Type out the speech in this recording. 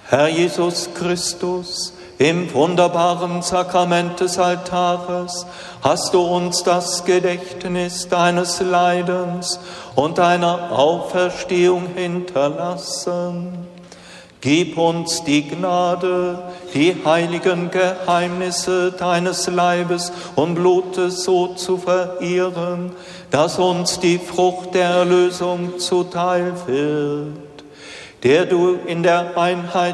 Herr Jesus Christus, im wunderbaren Sakrament des Altares hast du uns das Gedächtnis deines Leidens und deiner Auferstehung hinterlassen. Gib uns die Gnade, die heiligen Geheimnisse deines Leibes und Blutes so zu verehren, dass uns die Frucht der Erlösung zuteil wird, der du in der Einheit